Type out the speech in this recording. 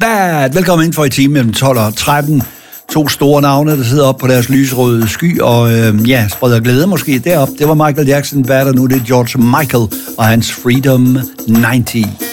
Bad. Velkommen ind for i time mellem 12 og 13. To store navne, der sidder op på deres lysrøde sky og spreder glæde måske derop. Det var Michael Jackson, Bad, og nu det er George Michael og hans Freedom 90.